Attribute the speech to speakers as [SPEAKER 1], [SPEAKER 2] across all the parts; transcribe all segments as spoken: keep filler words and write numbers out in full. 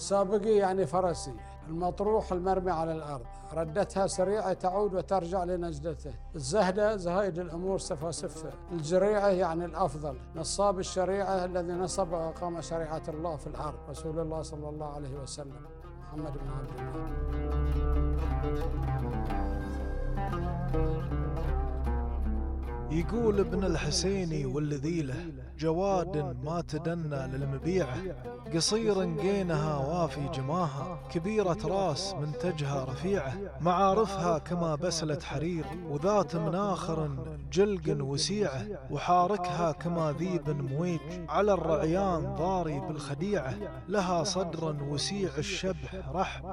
[SPEAKER 1] سابقي يعني فرسي، المطروح المرمي على الأرض، ردتها سريعة تعود وترجع لنجدته. الزهدة زهايد الأمور سفاسفة. الجريعة يعني الأفضل. نصاب الشريعة الذي نصب وأقام شريعة الله في الأرض، رسول الله صلى الله عليه وسلم محمد بن عبد الله.
[SPEAKER 2] يقول ابن الحسيني والذي له جواد ما تدنى للمبيعة، قصير قينها وافي جماها، كبيرة راس منتجها رفيعة، معارفها كما بسلة حرير، وذات مناخر جلق وسيعة، وحاركها كما ذيب مويج، على الرعيان ضاري بالخديعة، لها صدر وسيع الشبح رح،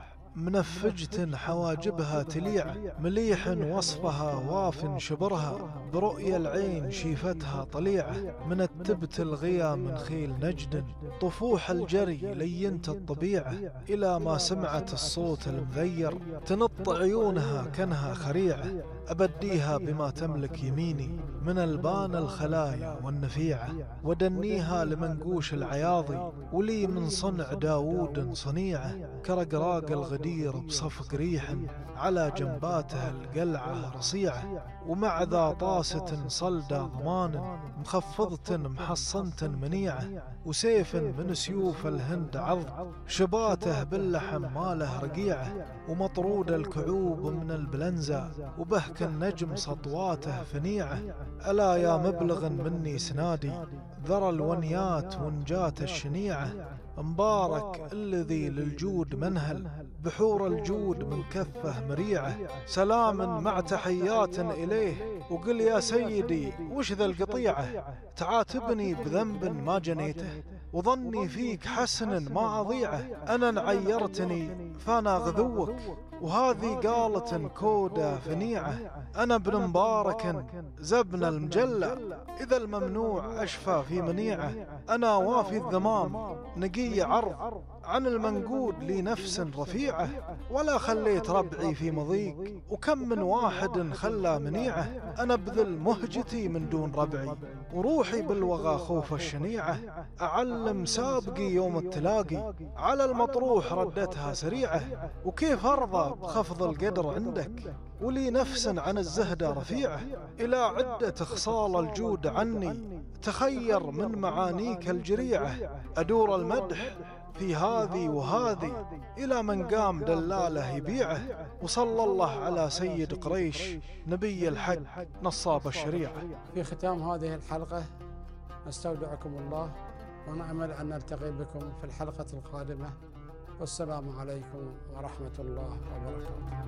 [SPEAKER 2] منفجة حواجبها تليع، مليح وصفها واف شبرها، برؤيا العين شيفتها طليعة، من التبت الغيا من خيل نجد، طفوح الجري لينت الطبيعة، إلى ما سمعت الصوت المغير، تنط عيونها كنها خريعة، أبديها بما تملك يميني، من البان الخلايا والنفيعة، ودنيها لمنقوش العياضي، ولي من صنع داود صنيعة، كرقراق الغدير بصفق ريح، على جنباتها القلعة رصيعة، ومع ذا طاسة صلدة ضمان، مخفضة محصنة منيعة، وسيف من سيوف الهند عض، شباته باللحم ماله رقيعة، ومطرود الكعوب من البلنزا، وبهك النجم سطواته فنيعة، ألا يا مبلغ مني سنادي، ذرى الونيات ونجات الشنيعة، مبارك الذي للجود منهل، بحور الجود من كفه مريعة، سلام مع تحيات إليه، وقل يا سيدي وش ذا القطيعة، تعاتبني بذنب ما جنيته، وظني فيك حسن ما أضيعه، أنا عيرتني فانا غذوك، وهذه قالة كودة فنيعة، أنا ابن مبارك زبن المجلة، إذا الممنوع أشفى في منيعة، أنا وافي الذمام نقي عرض، عن المنقود لي نفس رفيعة، ولا خليت ربعي في مضيق، وكم من واحد خلى منيعة، أنا بذل مهجتي من دون ربعي، وروحي بالوغى خوف الشنيعة، أعلم سابقي يوم التلاقي، على المطروح ردتها سريعة، وكيف أرضى بخفض القدر عندك، ولي نفس عن الزهدة رفيعة، إلى عدة خصال الجود عني، تخير من معانيك الجريعة، أدور المدح في هذه وهذه، إلى من قام دلاله يبيعه، وصلى الله على سيد قريش نبي الحق نصاب الشريعة.
[SPEAKER 1] في ختام هذه الحلقة نستودعكم الله، ونأمل أن نلتقي بكم في الحلقة القادمة، والسلام عليكم ورحمة الله وبركاته.